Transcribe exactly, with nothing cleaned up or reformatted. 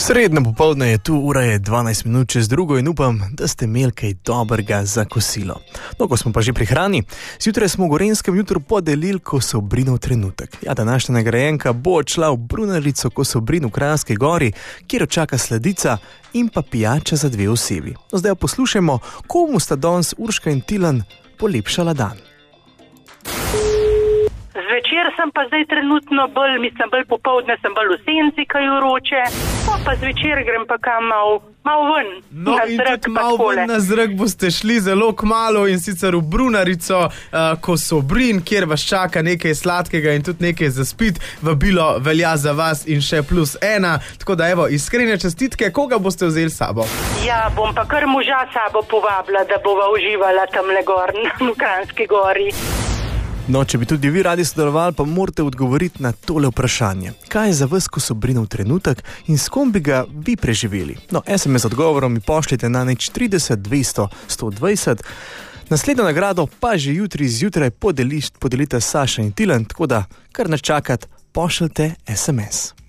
Srednjo popoldne je tu, ura je dvanajst minut čez drugo in upam, da ste imeli kaj dobrega za kosilo. No, ko smo pa že pri hrani, zjutraj smo v Gorenjskem jutru podelili kosobrinov trenutek. Ja, današnja nagrajenka bo odšla v brunarico kosobrin v Kranjski Gori, kjer očaka sladica in pa pijača za dve osebi. No, zdaj poslušajmo, komu sta danes Urška in Tilen polepšala dan. Zvečer sem pa zdaj trenutno bolj, mislim, bolj popoldne sem bolj v senci, kaj vroče, pa pa zvečer grem pa kam mal, mal ven. No in tudi mal ven na zrak boste šli zelo kmalu in sicer v brunarico uh, Kosobrin, kjer vas čaka nekaj sladkega in tudi nekaj za spit. Vabilo velja za vas in še plus ena, tako da evo, iskrene čestitke, koga boste vzeli sabo? Ja, bom pa kar moža sabo povabila, da bova uživala tamle gor v Kranjski Gori. No, če bi tudi vi radi sodelovali, pa morate odgovoriti na tole vprašanje. Kaj je za vas kosobrinov trenutek in s kom bi ga vi preživeli? No, es em es odgovorom mi pošljite na nič trideset dvesto sto dvajset. Naslednjo nagrado pa že jutri zjutraj podelite Saša in Tilen, tako da kar nas čakati, pošljite es em es.